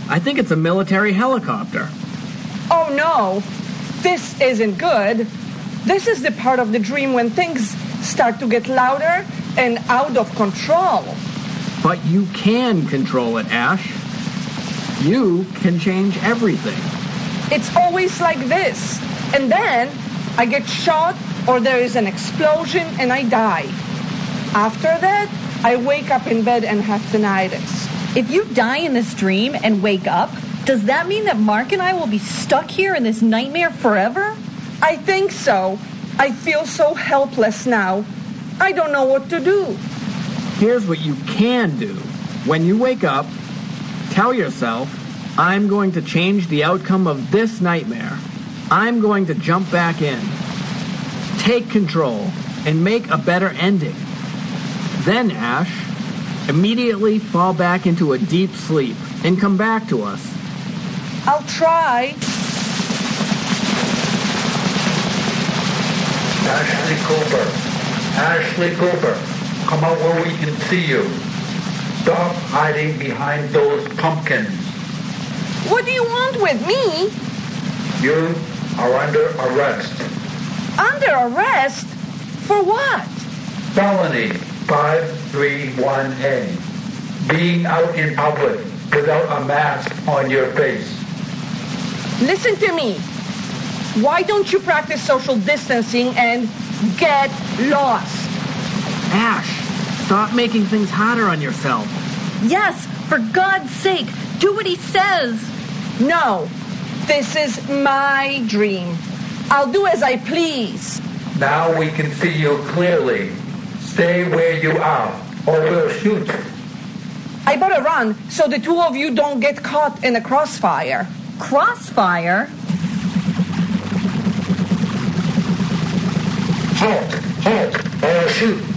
I think it's a military helicopter. Oh no, this isn't good. This is the part of the dream when things start to get louder and out of control. But you can control it, Ash. You can change everything. It's always like this. And then I get shot or there is an explosion and I die. After that, I wake up in bed and have tinnitus. If you die in this dream and wake up, does that mean that Mark and I will be stuck here in this nightmare forever? I think so. I feel so helpless now. I don't know what to do. Here's what you can do. When you wake up, tell yourself, I'm going to change the outcome of this nightmare. I'm going to jump back in, take control, and make a better ending. Then, Ash, immediately fall back into a deep sleep and come back to us. I'll try. Ashley Cooper, come out where we can see you. Stop hiding behind those pumpkins. What do you want with me? You are under arrest. Under arrest? For what? Felony 531A. Being out in public without a mask on your face. Listen to me. Why don't you practice social distancing and get lost? Ash, stop making things harder on yourself. Yes, for God's sake, do what he says. No, this is my dream. I'll do as I please. Now we can see you clearly. Stay where you are, or we'll shoot. I better run so the two of you don't get caught in a crossfire. Crossfire? Halt, or shoot.